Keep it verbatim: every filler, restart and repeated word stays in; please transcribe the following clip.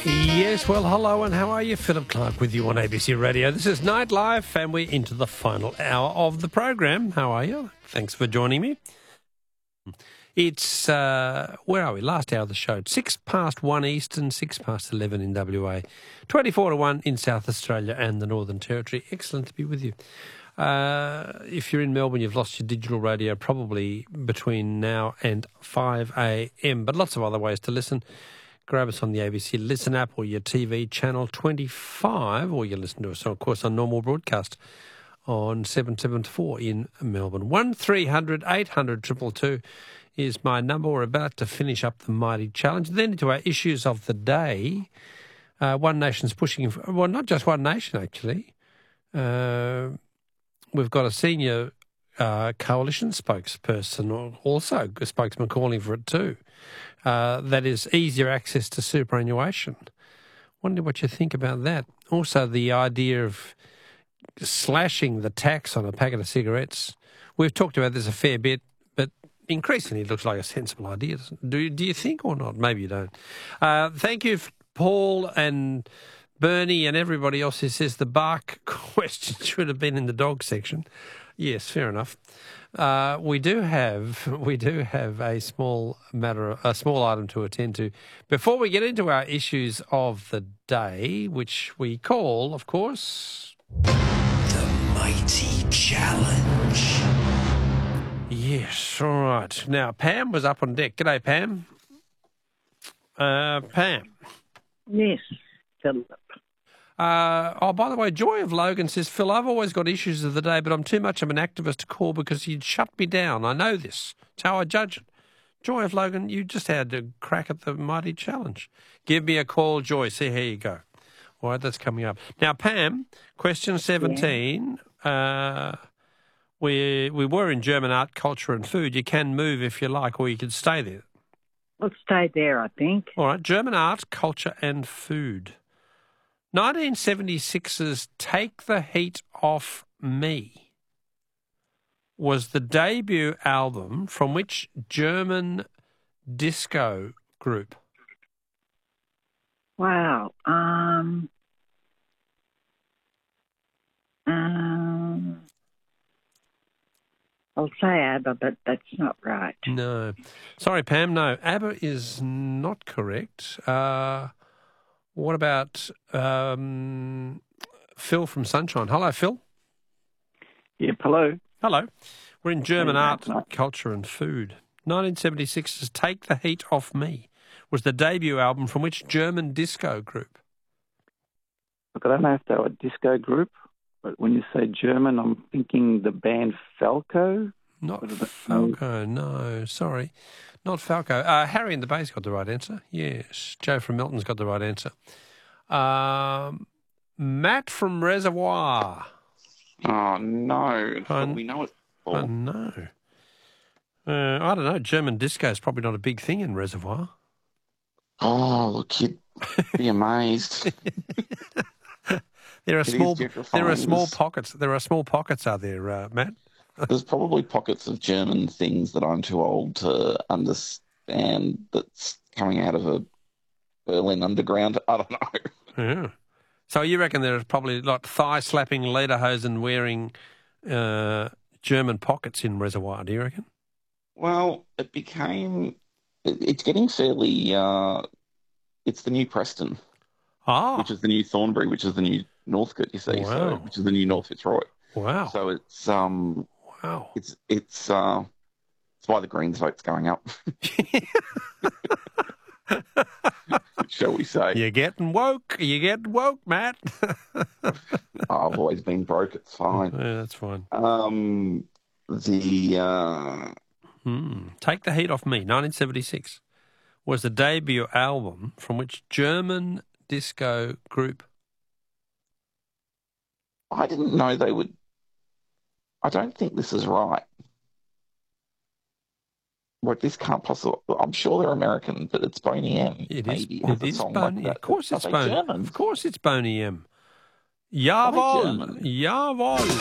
Yes, well, hello and how are you? Philip Clark with you on A B C Radio. This is Night Live and we're into the final hour of the program. How are you? Thanks for joining me. It's, uh, where are we? Last hour of the show. Six past one Eastern, six past eleven in W A. twenty-four to one in South Australia and the Northern Territory. Excellent to be with you. Uh, if you're in Melbourne, you've lost your digital radio probably between now and five a m, but lots of other ways to listen. Grab us on the A B C Listen app or your T V channel twenty-five, or you listen to us, of course, on normal broadcast on seven seventy-four in Melbourne. one three hundred eight hundred two two two is my number. We're about to finish up the Mighty Challenge. Then into our issues of the day. Uh, One Nation's pushing, for, well, not just One Nation, actually. Uh, we've got a senior uh, coalition spokesperson, also a spokesman calling for it too. Uh, that is easier access to superannuation. Wonder what you think about that. Also, the idea of slashing the tax on a packet of cigarettes. We've talked about this a fair bit, but increasingly it looks like a sensible idea. Do, do you think or not? Maybe you don't. Uh, thank you, Paul and Bernie and everybody else who says the bark question should have been in the dog section. Yes, fair enough. Uh, we do have we do have a small matter, a small item to attend to before we get into our issues of the day, which we call, of course, the Mighty Challenge. Yes, all right. Now, Pam was up on deck. G'day, Pam. Uh, Pam. Yes, Philip. Uh, oh, by the way, Joy of Logan says, Phil, I've always got issues of the day, but I'm too much of an activist to call because you'd shut me down. I know this. It's how I judge it. Joy of Logan, you just had a crack at the Mighty Challenge. Give me a call, Joy. See, here you go. All right, that's coming up. Now, Pam, question seventeen. Yeah. Uh, we, we were in German art, culture and food. You can move if you like, or you can stay there. Let's stay there, I think. All right, German art, culture and food. nineteen seventy-six's Take the Heat Off Me was the debut album from which German disco group? Wow. Um, um, I'll say ABBA, but that's not right. No. Sorry, Pam, no. ABBA is not correct. Uh... What about um, Phil from Sunshine? Hello, Phil. Yep, hello. Hello. We're in German Hey, art, mate. culture and food. nineteen seventy-six's Take the Heat Off Me was the debut album from which German disco group? Look, I don't know if they were a disco group, but when you say German, I'm thinking the band Falco. Not What is it? Falco, no, sorry. Not Falco. Uh, Harry and the Bay's got the right answer. Yes. Joe from Milton's got the right answer. Um, Matt from Reservoir. Oh, no. It's Um, what we know it Oh, for. no. Uh, I don't know. German disco is probably not a big thing in Reservoir. Oh, look, you'd be amazed. There are It is small. There are gentrifying. small There's- pockets. There are small pockets, are there, uh, Matt? There's probably pockets of German things that I'm too old to understand that's coming out of a Berlin underground. I don't know. Yeah. So you reckon there's probably like thigh-slapping, lederhosen wearing uh, German pockets in Reservoir? Do you reckon? Well, it became... it- It's getting fairly... Uh, it's the new Preston, Ah, which is the new Thornbury, which is the new Northcote, you see, so, Wow. which is the new North Fitzroy. wow, So it's... um. wow. It's it's uh, it's why the Greens vote's going up, shall we say? You're getting woke. You're getting woke, Matt. I've always been broke. It's fine. Yeah, that's fine. Um, the uh, Hmm. Take the Heat Off Me, nineteen seventy-six, was the debut album from which German disco group? I didn't know they would. I don't think this is right. Like, this can't possibly... I'm sure they're American, but it's Boney M. It is. maybe. has It a is song Boney. like that. Of course, Are it's they Boney. German? Of course, it's Boney M. they Jawohl, German? jawohl.